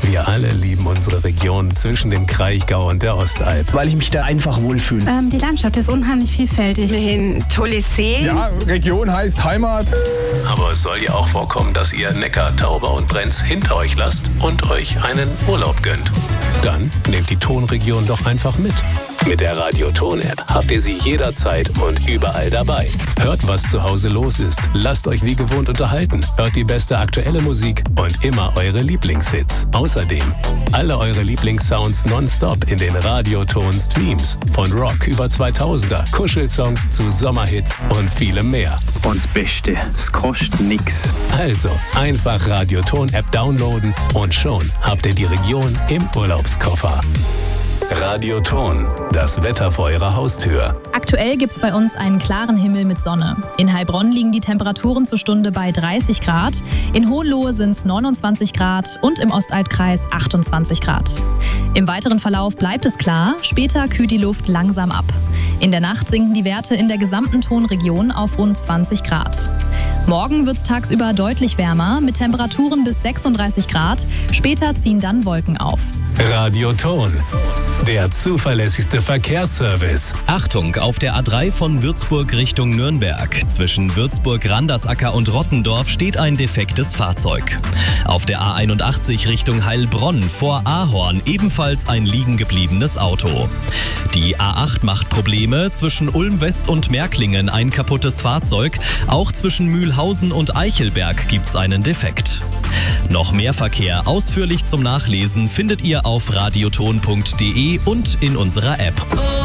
Wir alle lieben unsere Region zwischen dem Kraichgau und der Ostalb. Weil ich mich da einfach wohlfühle. Die Landschaft ist unheimlich vielfältig. Ein tolles See. Ja, Region heißt Heimat. Aber es soll ja auch vorkommen, dass ihr Neckar, Tauber und Brenz hinter euch lasst und euch einen Urlaub gönnt. Dann nehmt die Tonregion doch einfach mit. Mit der Radio-Ton-App habt ihr sie jederzeit und überall dabei. Hört, was zu Hause los ist. Lasst euch wie gewohnt unterhalten. Hört die beste aktuelle Musik und immer eure Lieblingshits. Außerdem alle eure Lieblingssounds nonstop in den Radio-Ton-Streams. Von Rock über 2000er, Kuschelsongs zu Sommerhits und vielem mehr. Und das Beste, es kostet nix. Also einfach Radio-Ton-App downloaden und schon habt ihr die Region im Urlaubskoffer. Radio-Ton, das Wetter vor eurer Haustür. Aktuell gibt's bei uns einen klaren Himmel mit Sonne. In Heilbronn liegen die Temperaturen zur Stunde bei 30 Grad, in Hohenlohe sind's 29 Grad und im Ostalbkreis 28 Grad. Im weiteren Verlauf bleibt es klar, später kühlt die Luft langsam ab. In der Nacht sinken die Werte in der gesamten Tonregion auf rund 20 Grad. Morgen wird's tagsüber deutlich wärmer, mit Temperaturen bis 36 Grad. Später ziehen dann Wolken auf. Radio-Ton, der zuverlässigste Verkehrsservice. Achtung, auf der A3 von Würzburg Richtung Nürnberg. Zwischen Würzburg-Randersacker und Rottendorf steht ein defektes Fahrzeug. Auf der A81 Richtung Heilbronn vor Ahorn ebenfalls ein liegen gebliebenes Auto. Die A8 macht Probleme, zwischen Ulm-West und Märklingen ein kaputtes Fahrzeug. Auch zwischen Mühlhausen und Eichelberg gibt's einen Defekt. Noch mehr Verkehr ausführlich zum Nachlesen findet ihr auf radioton.de und in unserer App.